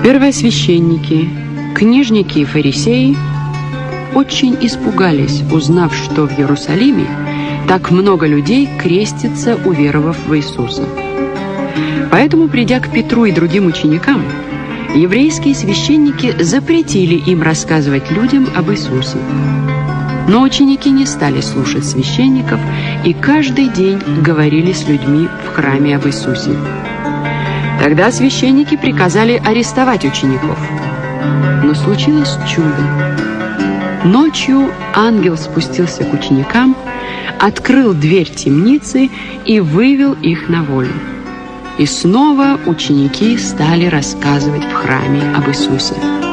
Первосвященники, книжники и фарисеи очень испугались, узнав, что в Иерусалиме так много людей крестится, уверовав в Иисуса. Поэтому, придя к Петру и другим ученикам, еврейские священники запретили им рассказывать людям об Иисусе. Но ученики не стали слушать священников и каждый день говорили с людьми в храме об Иисусе. Тогда священники приказали арестовать учеников. Но случилось чудо. Ночью ангел спустился к ученикам, открыл дверь темницы и вывел их на волю. И снова ученики стали рассказывать в храме об Иисусе.